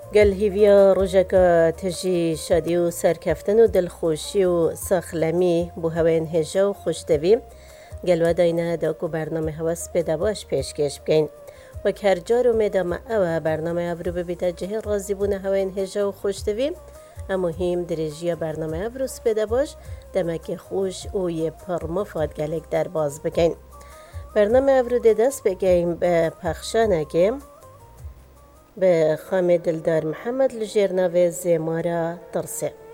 گل هیویا روژکا تجی شادی و سرکفتن و دلخوشی و ساخلمی بو هوین هجا و خوشتوی گل و داینه دا کو برنامه هواس پیدا باش پیشکش بگین و کرجار و میدام او برنامه افرو ببیتا جه رازی بونه هوین هجا و خوشتوی مهم درجی برنامه افروس پیدا باش دمک خوش و یه پر مفاد گلک در باز بگین برنامه افرو دست بگیم به پخشانه که به خام دلدار محمد لجرناوی زمارا ترسه